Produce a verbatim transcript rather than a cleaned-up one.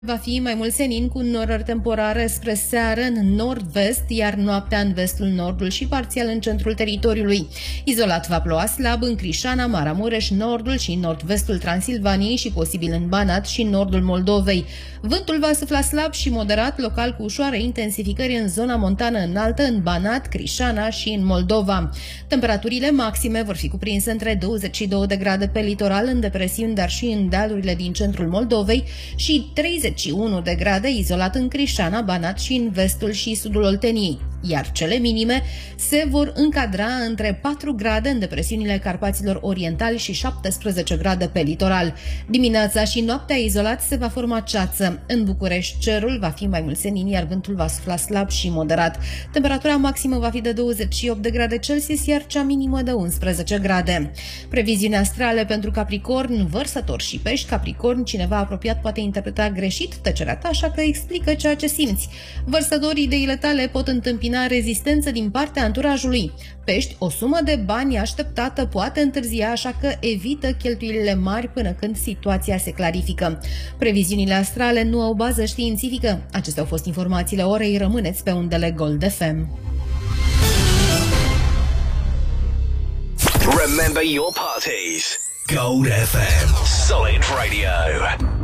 Va fi mai mult senin cu norări temporare spre seară în nord-vest, iar noaptea în vestul, nordul și parțial în centrul teritoriului. Izolat va ploua slab în Crișana, Maramureș, nordul și nord-vestul Transilvaniei și posibil în Banat și nordul Moldovei. Vântul va sufla slab și moderat, local cu ușoare intensificări în zona montană înaltă, în Banat, Crișana și în Moldova. Temperaturile maxime vor fi cuprinse între douăzeci și două de grade pe litoral, în depresiuni, dar și în dealurile din centrul Moldovei și treizeci și unu de grade izolat în Crișana, Banat și în vestul și sudul Olteniei, iar cele minime se vor încadra între patru grade în depresiunile Carpaților Orientali și șaptesprezece grade pe litoral. Dimineața și noaptea izolat se va forma ceață. În București cerul va fi mai mult senin, iar vântul va sufla slab și moderat. Temperatura maximă va fi de douăzeci și opt de grade Celsius, iar cea minimă de unsprezece grade. Previziuni astrale pentru Capricorn, Vărsător și Pești. Capricorn, cineva apropiat poate interpreta greșit tăcerea ta, așa că explică ceea ce simți. Vărsătorii, ideile tale pot întâmpina rezistență din partea anturajului. Pești, o sumă de bani așteptată poate întârzia, așa că evită cheltuielile mari până când situația se clarifică. Previziunile astrale nu au bază științifică. Acestea au fost informațiile orei. Rămâneți pe undele Gold F M. Remember your parties. Gold F M. Solid Radio.